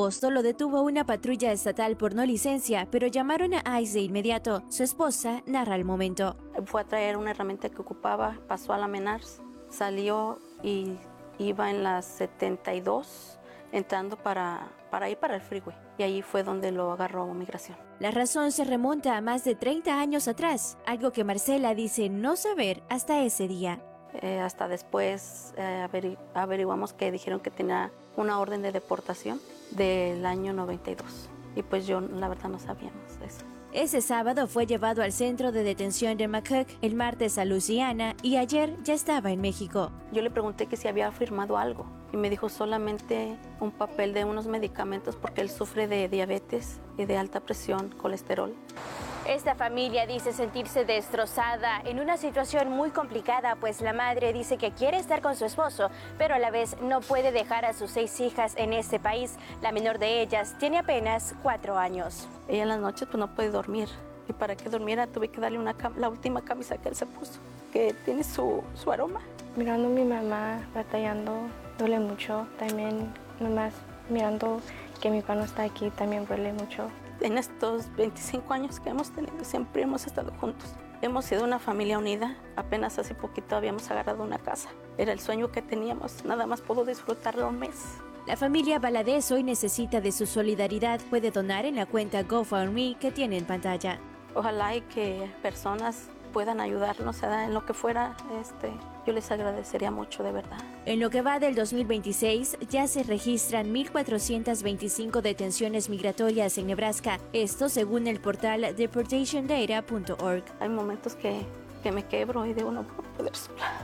agosto lo detuvo una patrulla estatal por no licencia, pero llamaron a ICE de inmediato. Su esposa narra el momento. Fue a traer una herramienta que ocupaba, pasó a la Menars, salió y iba en la 72, entrando para ir para el freeway. Y ahí fue donde lo agarró migración. La razón se remonta a más de 30 años atrás, algo que Marcela dice no saber hasta ese día. Hasta después averiguamos que dijeron que tenía una orden de deportación del año 92. Y pues yo la verdad no sabíamos eso. Ese sábado fue llevado al centro de detención de McCook, el martes a Luisiana y ayer ya estaba en México. Yo le pregunté que si había firmado algo y me dijo solamente un papel de unos medicamentos porque él sufre de diabetes y de alta presión, colesterol. Esta familia dice sentirse destrozada en una situación muy complicada, pues la madre dice que quiere estar con su esposo, pero a la vez no puede dejar a sus 6 hijas en este país. La menor de ellas tiene apenas 4 años. Ella en las noches pues no puede dormir y para que durmiera tuve que darle la última camisa que él se puso, que tiene su aroma. Mirando a mi mamá batallando duele mucho, también nomás mirando que mi papá no está aquí también duele mucho. En estos 25 años que hemos tenido, siempre hemos estado juntos. Hemos sido una familia unida. Apenas hace poquito habíamos agarrado una casa. Era el sueño que teníamos. Nada más puedo disfrutarlo un mes. La familia Valadez hoy necesita de su solidaridad. Puede donar en la cuenta GoFundMe que tiene en pantalla. Ojalá y que personas puedan ayudarnos en lo que fuera. Yo les agradecería mucho, de verdad. En lo que va del 2026, ya se registran 1,425 detenciones migratorias en Nebraska. Esto según el portal deportationdata.org. Hay momentos que me quebro y digo, no voy a poder sola.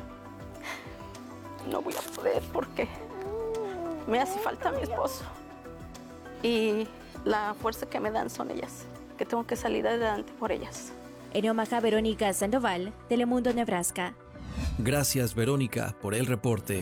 No voy a poder porque me hace falta mi esposo. Y la fuerza que me dan son ellas, que tengo que salir adelante por ellas. En Omaha, Verónica Sandoval, Telemundo, Nebraska. Gracias, Verónica, por el reporte.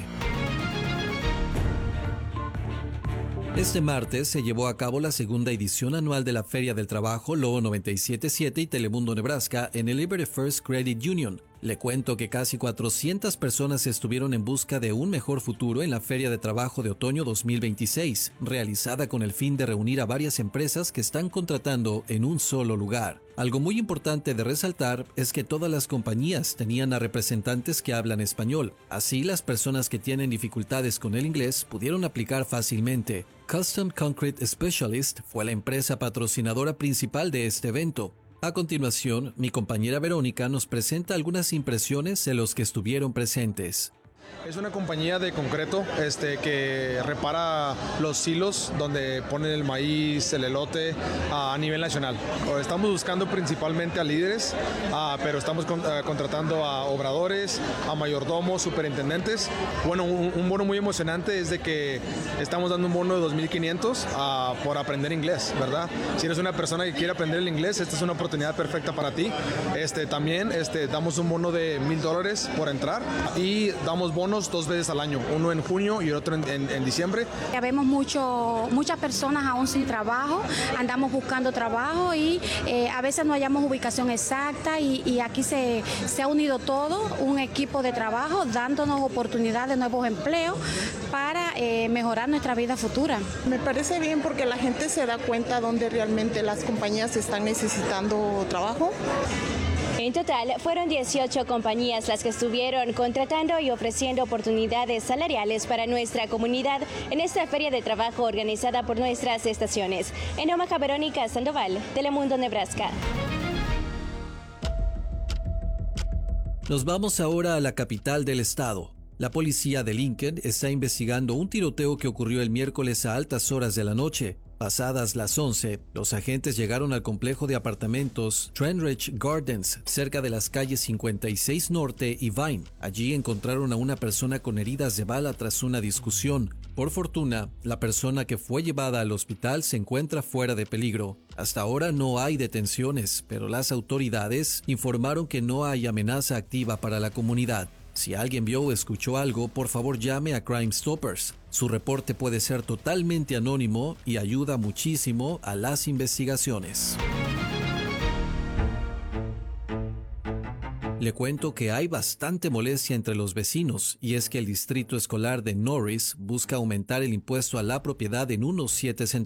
Este martes se llevó a cabo la segunda edición anual de la Feria del Trabajo LO 977 y Telemundo Nebraska en el Liberty First Credit Union. Le cuento que casi 400 personas estuvieron en busca de un mejor futuro en la Feria de Trabajo de Otoño 2026, realizada con el fin de reunir a varias empresas que están contratando en un solo lugar. Algo muy importante de resaltar es que todas las compañías tenían a representantes que hablan español. Así, las personas que tienen dificultades con el inglés pudieron aplicar fácilmente. Custom Concrete Specialist fue la empresa patrocinadora principal de este evento. A continuación, mi compañera Verónica nos presenta algunas impresiones de los que estuvieron presentes. Es una compañía de concreto que repara los silos donde ponen el maíz, el elote a nivel nacional. Estamos buscando principalmente a líderes, pero estamos contratando a obradores, a mayordomos, superintendentes. Bueno, un bono muy emocionante es de que estamos dando un bono de $2,500 por aprender inglés, ¿verdad? Si eres una persona que quiere aprender el inglés, esta es una oportunidad perfecta para ti. También damos un bono de $1,000 por entrar y damos bonos 2 veces al año, uno en junio y otro en diciembre. Ya vemos muchas personas aún sin trabajo, andamos buscando trabajo y a veces no hallamos ubicación exacta y aquí se ha unido todo, un equipo de trabajo dándonos oportunidades de nuevos empleos para mejorar nuestra vida futura. Me parece bien porque la gente se da cuenta donde realmente las compañías están necesitando trabajo. En total, fueron 18 compañías las que estuvieron contratando y ofreciendo oportunidades salariales para nuestra comunidad en esta feria de trabajo organizada por nuestras estaciones. En Omaha, Verónica Sandoval, Telemundo, Nebraska. Nos vamos ahora a la capital del estado. La policía de Lincoln está investigando un tiroteo que ocurrió el miércoles a altas horas de la noche. Pasadas las 11, los agentes llegaron al complejo de apartamentos Trentridge Gardens, cerca de las calles 56 Norte y Vine. Allí encontraron a una persona con heridas de bala tras una discusión. Por fortuna, la persona que fue llevada al hospital se encuentra fuera de peligro. Hasta ahora no hay detenciones, pero las autoridades informaron que no hay amenaza activa para la comunidad. Si alguien vio o escuchó algo, por favor llame a Crime Stoppers. Su reporte puede ser totalmente anónimo y ayuda muchísimo a las investigaciones. Le cuento que hay bastante molestia entre los vecinos, y es que el distrito escolar de Norris busca aumentar el impuesto a la propiedad en unos 7